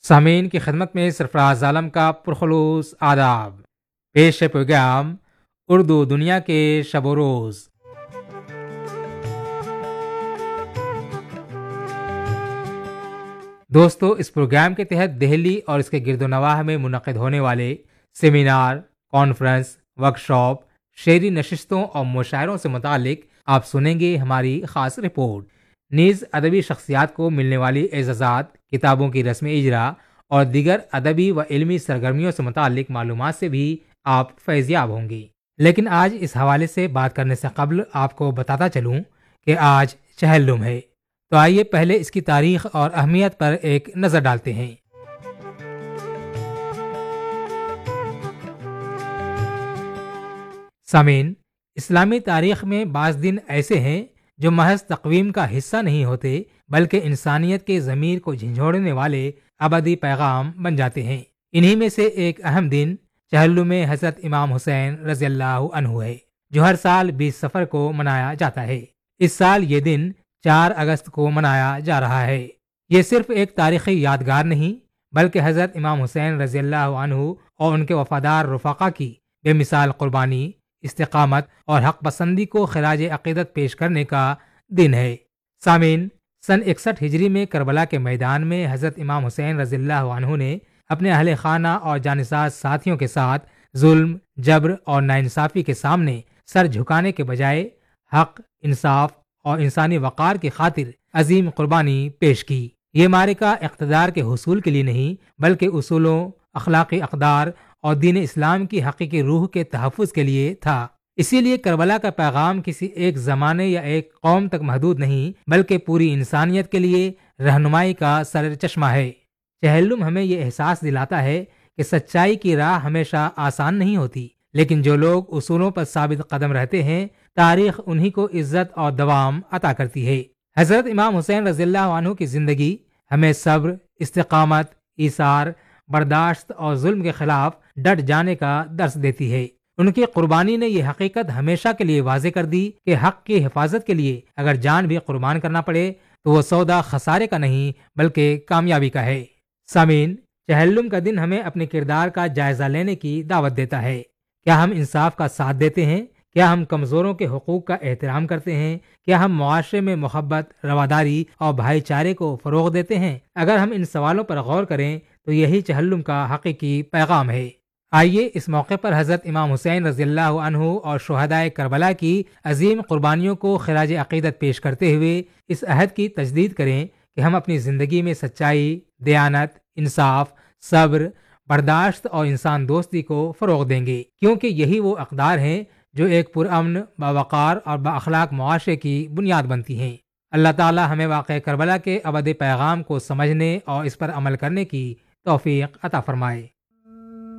سامعین کی خدمت میں سرفراز عالم کا پرخلوص آداب. پیش ہے پیغام اردو دنیا کے شب و روز. دوستو، اس پروگرام کے تحت دہلی اور اس کے گرد و نواح میں منعقد ہونے والے سیمینار، کانفرنس، ورکشاپ، شعری نشستوں اور مشاعروں سے متعلق آپ سنیں گے ہماری خاص رپورٹ. نیز ادبی شخصیات کو ملنے والی اعزازات، کتابوں کی رسم اجرا اور دیگر ادبی و علمی سرگرمیوں سے متعلق معلومات سے بھی آپ فیض یاب ہوں گے. لیکن آج اس حوالے سے بات کرنے سے قبل آپ کو بتاتا چلوں کہ آج چہلم ہے. تو آئیے پہلے اس کی تاریخ اور اہمیت پر ایک نظر ڈالتے ہیں. سامعین، اسلامی تاریخ میں بعض دن ایسے ہیں جو محض تقویم کا حصہ نہیں ہوتے بلکہ انسانیت کے ضمیر کو جھنجھوڑنے والے ابدی پیغام بن جاتے ہیں. انہی میں سے ایک اہم دن چہلم میں حضرت امام حسین رضی اللہ عنہ ہے، جو ہر سال 20 صفر کو منایا جاتا ہے. اس سال یہ دن 4 اگست کو منایا جا رہا ہے. یہ صرف ایک تاریخی یادگار نہیں بلکہ حضرت امام حسین رضی اللہ عنہ اور ان کے وفادار رفقا کی بے مثال قربانی، استقامت اور حق پسندی کو خراج عقیدت پیش کرنے کا دن ہے. سامعین، سن 61 ہجری میں کربلا کے میدان میں حضرت امام حسین رضی اللہ عنہ نے اپنے اہل خانہ اور جانساز ساتھیوں کے ساتھ ظلم، جبر اور ناانصافی کے سامنے سر جھکانے کے بجائے حق، انصاف اور انسانی وقار کی خاطر عظیم قربانی پیش کی. یہ معرکہ اقتدار کے حصول کے لیے نہیں بلکہ اصولوں، اخلاقی اقدار اور دین اسلام کی حقیقی روح کے تحفظ کے لیے تھا. اسی لیے کربلا کا پیغام کسی ایک زمانے یا ایک قوم تک محدود نہیں بلکہ پوری انسانیت کے لیے رہنمائی کا سر چشمہ ہے. چہلم ہمیں یہ احساس دلاتا ہے کہ سچائی کی راہ ہمیشہ آسان نہیں ہوتی، لیکن جو لوگ اصولوں پر ثابت قدم رہتے ہیں تاریخ انہی کو عزت اور دوام عطا کرتی ہے. حضرت امام حسین رضی اللہ عنہ کی زندگی ہمیں صبر، استقامت، ایثار، برداشت اور ظلم کے خلاف ڈٹ جانے کا درس دیتی ہے. ان کی قربانی نے یہ حقیقت ہمیشہ کے لیے واضح کر دی کہ حق کی حفاظت کے لیے اگر جان بھی قربان کرنا پڑے تو وہ سودا خسارے کا نہیں بلکہ کامیابی کا ہے. سامعین، چہلم کا دن ہمیں اپنے کردار کا جائزہ لینے کی دعوت دیتا ہے. کیا ہم انصاف کا ساتھ دیتے ہیں؟ کیا ہم کمزوروں کے حقوق کا احترام کرتے ہیں؟ کیا ہم معاشرے میں محبت، رواداری اور بھائی چارے کو فروغ دیتے ہیں؟ اگر ہم ان سوالوں پر غور کریں تو یہی چہلم کا حقیقی پیغام ہے. آئیے اس موقع پر حضرت امام حسین رضی اللہ عنہ اور شہدائے کربلا کی عظیم قربانیوں کو خراج عقیدت پیش کرتے ہوئے اس عہد کی تجدید کریں کہ ہم اپنی زندگی میں سچائی، دیانت، انصاف، صبر، برداشت اور انسان دوستی کو فروغ دیں گے، کیونکہ یہی وہ اقدار ہیں جو ایک پرامن، باوقار اور بااخلاق معاشرے کی بنیاد بنتی ہیں. اللہ تعالی ہمیں واقعہ کربلا کے ابدی پیغام کو سمجھنے اور اس پر عمل کرنے کی توفیق عطا فرمائے.